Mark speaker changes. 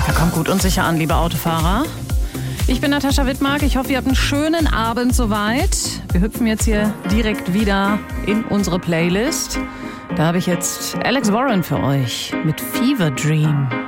Speaker 1: Da kommt gut und sicher an, liebe Autofahrer. Ich bin Natascha Wittmark. Ich hoffe, ihr habt einen schönen Abend soweit. Wir hüpfen jetzt hier direkt wieder in unsere Playlist. Da habe ich jetzt Alex Warren für euch mit Fever Dream.